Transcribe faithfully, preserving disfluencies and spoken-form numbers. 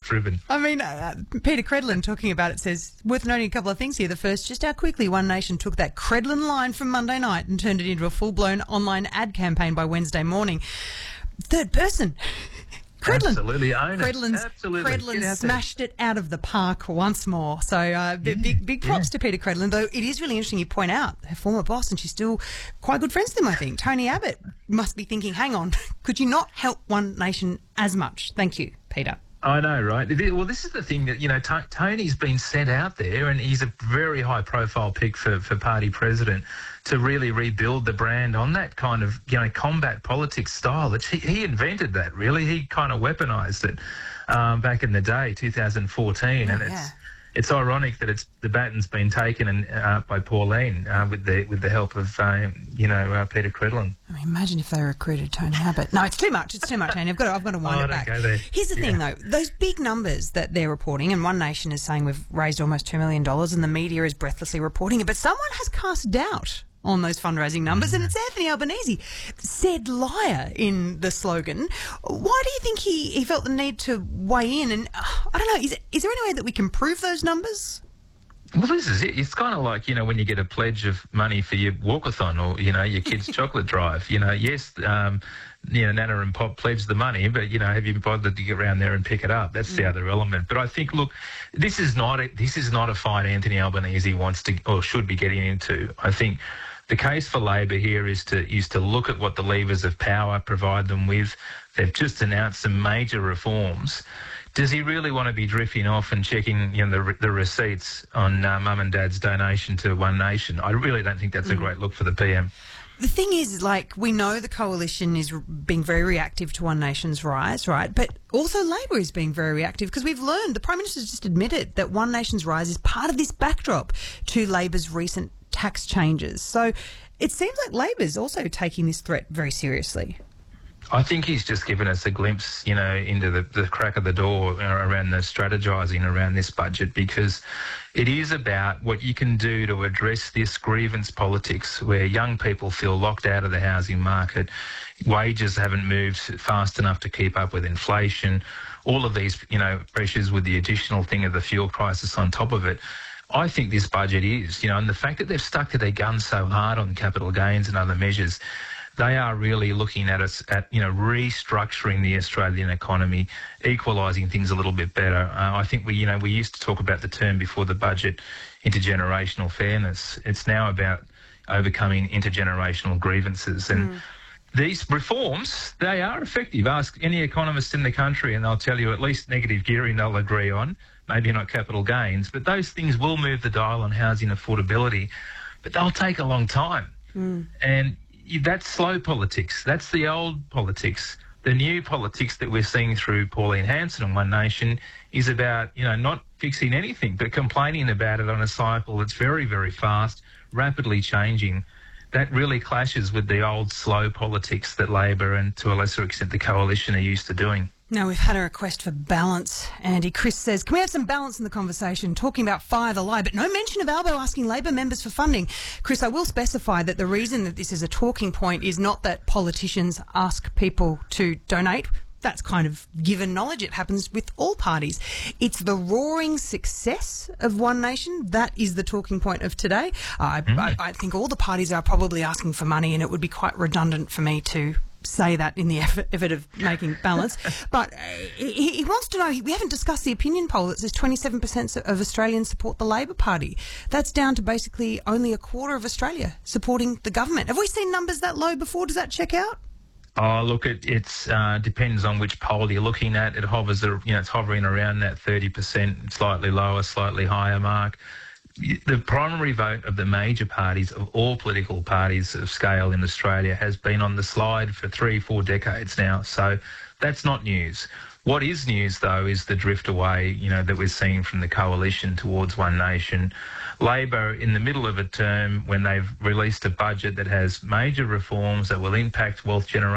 driven. I mean, uh, Peter Credlin talking about it says, worth noting a couple of things here. The first, just how quickly One Nation took that Credlin line from Monday night and turned it into a full-blown online ad campaign by Wednesday morning. Third person. Credlin. Absolutely own it. Credlin's, Absolutely. Credlin smashed it out of the park once more. So uh, big, big, big props yeah. to Peter Credlin, though it is really interesting you point out her former boss, and she's still quite good friends with him, I think. Tony Abbott must be thinking, hang on, could you not help One Nation as much? Thank you, Peter. I know, right? Well, this is the thing that, you know, T- Tony's been sent out there and he's a very high-profile pick for, for party president to really rebuild the brand on that kind of, you know, combat politics style. That he, he invented that, really. He kind of weaponised it um, back in the day, two thousand fourteen, oh, and yeah. it's it's ironic that it's the baton's been taken and uh, by Pauline uh, with the with the help of uh, you know uh, Peter Credlin. I mean, imagine if they recruited Tony Abbott. No, it's too much. It's too much, Tony. I've got to, I've got to wind oh, it back. Go there. Here's the yeah. thing, though. Those big numbers that they're reporting, and One Nation is saying we've raised almost two million dollars, and the media is breathlessly reporting it, but someone has cast doubt on those fundraising numbers, and it's Anthony Albanese, said liar in the slogan. Why do you think he, he felt the need to weigh in? And uh, I don't know, is, is there any way that we can prove those numbers? Well, this is it. It's kind of like, you know, when you get a pledge of money for your walkathon or, you know, your kid's chocolate drive. You know, yes, um, you know, Nana and Pop pledged the money, but, you know, have you bothered to get around there and pick it up? That's mm. the other element. But I think, look, this is not a, this is not a fight Anthony Albanese wants to or should be getting into. I think the case for Labor here is to is to look at what the levers of power provide them with. They've just announced some major reforms. Does he really want to be drifting off and checking, you know, the, the receipts on uh, Mum and Dad's donation to One Nation? I really don't think that's mm. a great look for the P M. The thing is, like, we know the coalition is being very reactive to One Nation's rise, right? But also Labor is being very reactive because we've learned, the Prime Minister's just admitted that One Nation's rise is part of this backdrop to Labor's recent tax changes. So it seems like Labor's also taking this threat very seriously. I think he's just given us a glimpse, you know, into the, the crack of the door around the strategising around this budget, because it is about what you can do to address this grievance politics where young people feel locked out of the housing market, wages haven't moved fast enough to keep up with inflation, all of these, you know, pressures with the additional thing of the fuel crisis on top of it. I think this budget is, you know, and the fact that they've stuck to their guns so hard on capital gains and other measures, they are really looking at us at, you know, restructuring the Australian economy, equalising things a little bit better. Uh, I think we, you know, we used to talk about the term before the budget, intergenerational fairness. It's now about overcoming intergenerational grievances. And mm. these reforms, they are effective. Ask any economist in the country and they'll tell you at least negative gearing they'll agree on, maybe not capital gains, but those things will move the dial on housing affordability, but they'll take a long time. Mm. And that's slow politics. That's the old politics. The new politics that we're seeing through Pauline Hanson and One Nation is about, you know, not fixing anything, but complaining about it on a cycle that's very, very fast, rapidly changing. That really clashes with the old slow politics that Labor and, to a lesser extent, the Coalition are used to doing. Now, we've had a request for balance, Andy. Chris says, can we have some balance in the conversation, talking about fire the lie, but no mention of Albo asking Labor members for funding? Chris, I will specify that the reason that this is a talking point is not that politicians ask people to donate. That's kind of given knowledge. It happens with all parties. It's the roaring success of One Nation. That is the talking point of today. Uh, mm. I, I think all the parties are probably asking for money, and it would be quite redundant for me to say that in the effort, effort of making balance. But uh, he, he wants to know, we haven't discussed the opinion poll that says twenty-seven percent of Australians support the Labor Party. That's down to basically only a quarter of Australia supporting the government. Have we seen numbers that low before? Does that check out? Oh, look, it it's, uh, depends on which poll you're looking at. It hovers, you know, it's hovering around that thirty percent, slightly lower, slightly higher mark. The primary vote of the major parties, of all political parties of scale in Australia, has been on the slide for three, four decades now. So that's not news. What is news, though, is the drift away, you know, that we're seeing from the Coalition towards One Nation. Labor, in the middle of a term when they've released a budget that has major reforms that will impact wealth generation,